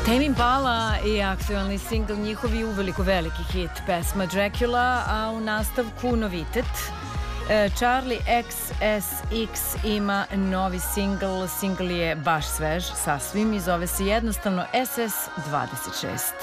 Tame Impala i aktualni singl njihovi uveliko veliki hit, pesma Dracula, a u nastavku novitet. Charli XSX ima novi singl je baš svež, sasvim, i zove se jednostavno SS26.